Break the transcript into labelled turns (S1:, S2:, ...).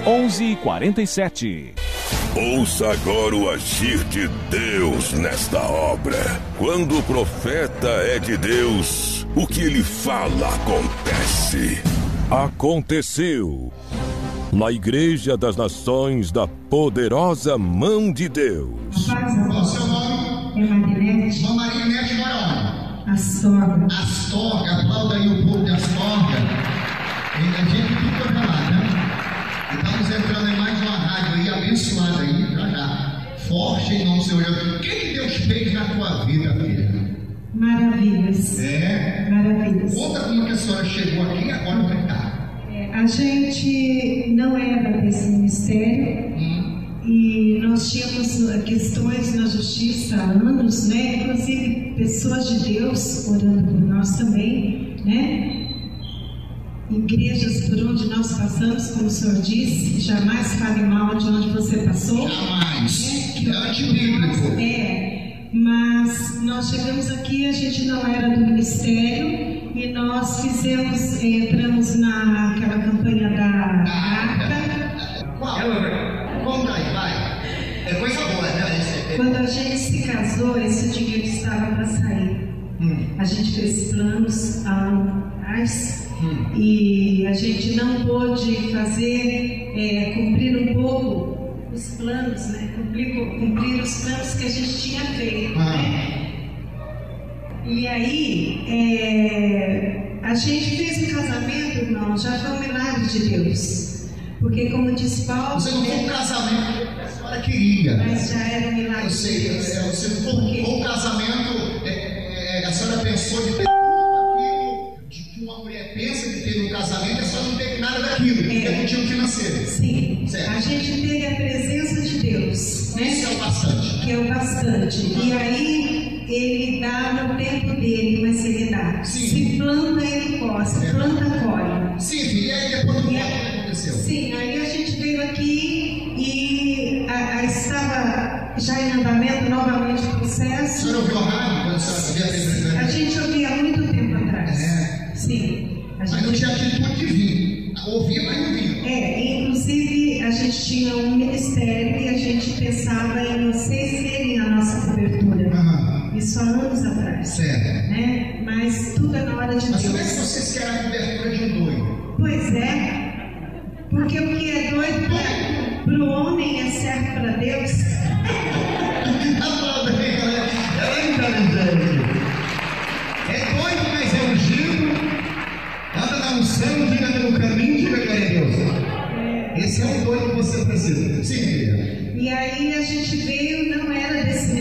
S1: 11h47.
S2: Ouça agora o agir de Deus nesta obra. Quando o profeta é de Deus, o que ele fala acontece. Aconteceu na Igreja das Nações da Poderosa Mão de Deus.
S3: Qual o seu nome?
S4: É Marinete.
S3: Irmã Marinete mora onde?
S4: Astorga.
S3: Astorga, aplauda aí o povo de Astorga. A gente fica pra lá, né? Estamos entrando em mais uma rádio aí, abençoada aí, já já. Forte em nome do Senhor Jesus. O que Deus fez na tua vida, filha?
S4: Maravilhas.
S3: É?
S4: Maravilhas.
S3: Conta como que a senhora chegou aqui e agora como está.
S4: A gente não era desse ministério e nós tínhamos questões na justiça há anos, né? Inclusive pessoas de Deus orando por nós também, né? Igrejas por onde nós passamos, como o senhor disse, jamais fale mal de onde você passou.
S3: Jamais. É antibíblico.
S4: Mas nós chegamos aqui, a gente não era do ministério e nós entramos naquela campanha da Arca.
S3: Qual? Conta aí, vai. É coisa boa, né?
S4: Quando a gente se casou, esse dinheiro estava para sair. A gente fez planos há anos atrás e a gente não pôde fazer, cumprir um pouco os planos, né? Cumprir os planos que a gente tinha feito, né? E aí, a gente fez um casamento, irmão, já foi um milagre de Deus. Porque, como disse Paulo...
S3: Você não foi um casamento que a senhora queria.
S4: Mas já era um milagre.
S3: Eu sei,
S4: de Deus.
S3: você não foi um casamento... a senhora pensou de ter tudo aquilo que uma mulher pensa de ter no casamento, a senhora não teve nada daquilo, porque não tinha o financeiro.
S4: Sim,
S3: certo.
S4: A gente teve a presença de Deus, né?
S3: Isso é o bastante.
S4: Que é o bastante. E aí, ele dá no tempo dele, mas ele dá.
S3: Sim.
S4: Se planta, ele colhe. Se planta, colhe.
S3: Sim, e aí depois do que aconteceu?
S4: Sim, aí a gente veio aqui e estava já em andamento novamente o processo.
S3: A senhora ouviu a rádio quando a senhora via
S4: a gente ouvia há muito tempo atrás. Sim.
S3: Mas não tinha atitude de vir. Ouvia, mas não vinha.
S4: Inclusive a gente tinha um ministério e a gente pensava em vocês serem a nossa cobertura. Isso há anos atrás.
S3: Certo.
S4: Né? Mas tudo é na hora de Deus.
S3: Mas como é que vocês querem a cobertura de um doido?
S4: Pois é. Porque o que é doido para o homem é certo para Deus.
S3: Ela é inteligente. É doido, mas é ungido. Anda na unção, diga pelo caminho, diga glória a Deus. Esse é o doido que você precisa. Sim, filha.
S4: E aí a gente veio, não era